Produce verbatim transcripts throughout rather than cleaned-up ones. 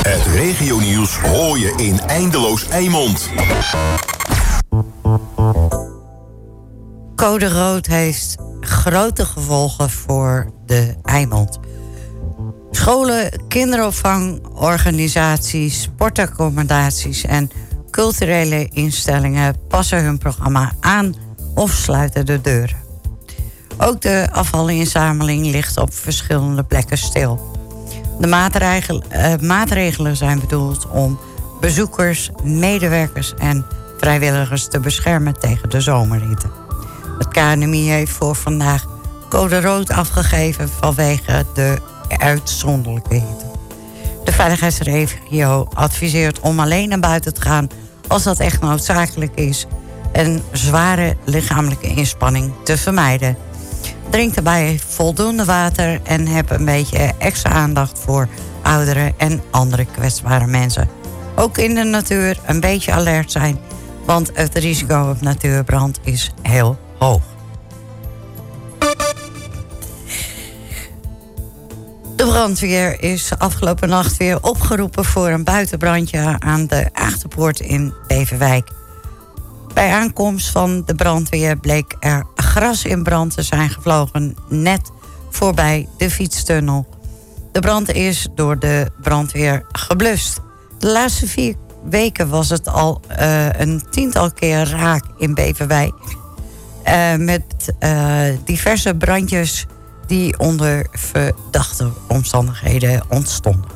Het regionieuws hoor je in Eindeloos Eimond. Code rood heeft grote gevolgen voor de Eimond. Scholen, kinderopvangorganisaties, sportaccommodaties en culturele instellingen passen hun programma aan of sluiten de deuren. Ook de afvalinzameling ligt op verschillende plekken stil. De maatregelen, uh, maatregelen zijn bedoeld om bezoekers, medewerkers en vrijwilligers te beschermen tegen de zomerhitte. Het K N M I heeft voor vandaag code rood afgegeven vanwege de uitzonderlijke hitte. De veiligheidsregio adviseert om alleen naar buiten te gaan als dat echt noodzakelijk is en zware lichamelijke inspanning te vermijden. Drink daarbij voldoende water en heb een beetje extra aandacht voor ouderen en andere kwetsbare mensen. Ook in de natuur een beetje alert zijn, want het risico op natuurbrand is heel hoog. De brandweer is afgelopen nacht weer opgeroepen voor een buitenbrandje aan de Achterpoort in Beverwijk. Bij aankomst van de brandweer bleek er gras in brand te zijn gevlogen, net voorbij de fietstunnel. De brand is door de brandweer geblust. De laatste vier weken was het al uh, een tiental keer raak in Beverwijk. Uh, met uh, diverse brandjes die onder verdachte omstandigheden ontstonden.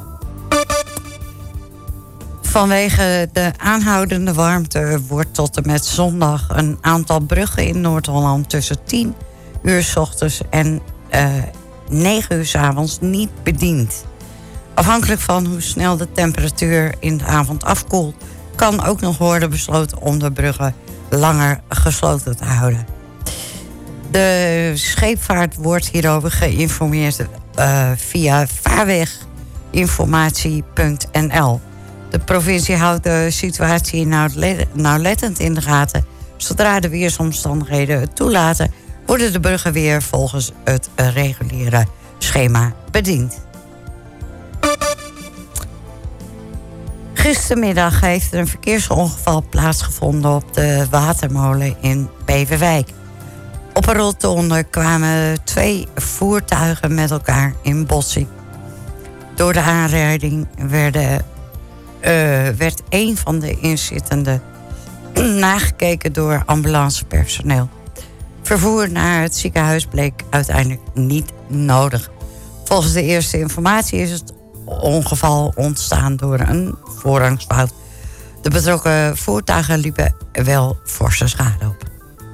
Vanwege de aanhoudende warmte wordt tot en met zondag een aantal bruggen in Noord-Holland tussen tien uur 's ochtends en uh, negen uur 's avonds niet bediend. Afhankelijk van hoe snel de temperatuur in de avond afkoelt, kan ook nog worden besloten om de bruggen langer gesloten te houden. De scheepvaart wordt hierover geïnformeerd uh, via vaarweginformatie punt n l. De provincie houdt de situatie nauwlettend in de gaten. Zodra de weersomstandigheden het toelaten, worden de bruggen weer volgens het reguliere schema bediend. Gistermiddag heeft er een verkeersongeval plaatsgevonden op de Watermolen in Beverwijk. Op een rotonde kwamen twee voertuigen met elkaar in botsing. Door de aanrijding werden, uh, werd een van de inzittenden nagekeken door ambulancepersoneel. Vervoer naar het ziekenhuis bleek uiteindelijk niet nodig. Volgens de eerste informatie is het ongeval ontstaan door een voorrangsfout. De betrokken voertuigen liepen wel forse schade op.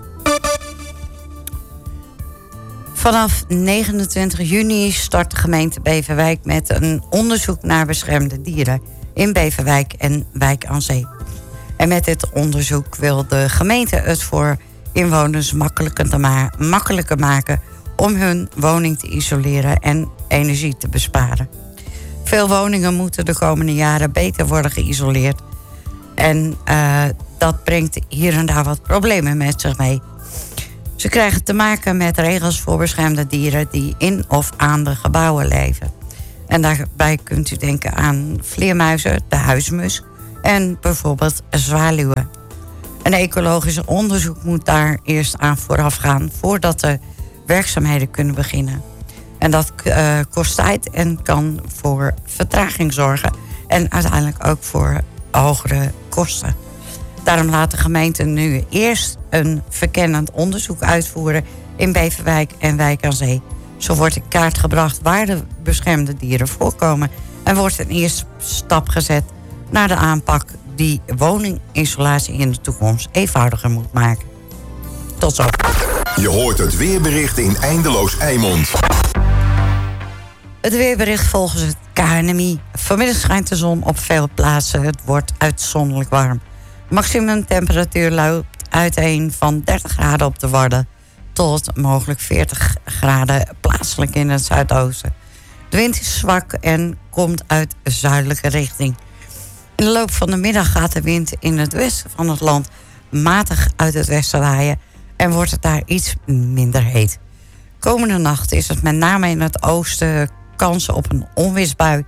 Vanaf negenentwintig juni start de gemeente Beverwijk met een onderzoek naar beschermde dieren in Beverwijk en Wijk aan Zee. En met dit onderzoek wil de gemeente het voor inwoners makkelijker, te ma- makkelijker maken om hun woning te isoleren en energie te besparen. Veel woningen moeten de komende jaren beter worden geïsoleerd. En uh, dat brengt hier en daar wat problemen met zich mee. Ze krijgen te maken met regels voor beschermde dieren die in of aan de gebouwen leven. En daarbij kunt u denken aan vleermuizen, de huismus en bijvoorbeeld zwaluwen. Een ecologisch onderzoek moet daar eerst aan vooraf gaan voordat de werkzaamheden kunnen beginnen. En dat uh, kost tijd en kan voor vertraging zorgen en uiteindelijk ook voor hogere kosten. Daarom laat de gemeente nu eerst een verkennend onderzoek uitvoeren in Beverwijk en Wijk aan Zee. Zo wordt in kaart gebracht waar de beschermde dieren voorkomen en wordt een eerste stap gezet naar de aanpak die woningisolatie in de toekomst eenvoudiger moet maken. Tot zo. Je hoort het weerbericht in Eindeloos Eimond. Het weerbericht volgens het K N M I. Vanmiddag schijnt de zon op veel plaatsen. Het wordt uitzonderlijk warm. Maximum temperatuur loopt uiteen van dertig graden op de Wadden tot mogelijk veertig graden plaatselijk in het zuidoosten. De wind is zwak en komt uit zuidelijke richting. In de loop van de middag gaat de wind in het westen van het land matig uit het westen waaien en wordt het daar iets minder heet. Komende nacht is het met name in het oosten kansen op een onweersbui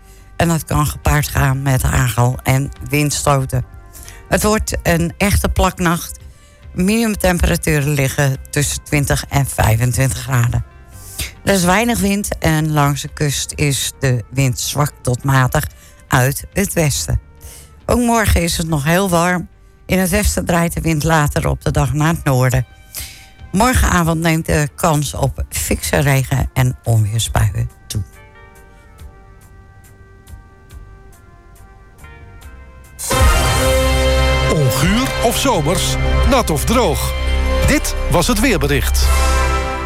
En dat kan gepaard gaan met hagel en windstoten. Het wordt een echte plaknacht. Minimumtemperaturen liggen tussen twintig en vijfentwintig graden. Er is weinig wind en langs de kust is de wind zwak tot matig uit het westen. Ook morgen is het nog heel warm. In het westen draait de wind later op de dag naar het noorden. Morgenavond neemt de kans op fikse regen en onweersbuien toe. Onguur of zomers, nat of droog. Dit was het weerbericht.